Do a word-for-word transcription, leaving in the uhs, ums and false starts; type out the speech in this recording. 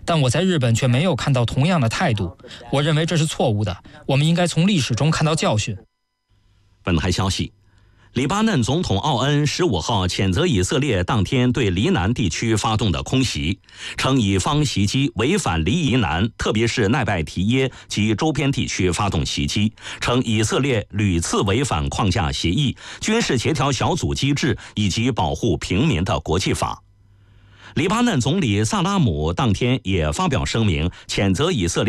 但我在日本却没有看到同样的态度。我认为这是错误的，我们应该从历史中看到教训。 本台消息，黎巴嫩总统奥恩十五号谴责以色列当天对黎南地区发动的空袭，称以方袭击违反黎以南，特别是奈拜提耶及周边地区发动袭击，称以色列屡次违反框架协议、军事协调小组机制以及保护平民的国际法。黎巴嫩总理萨拉姆当天也发表声明，谴责以色列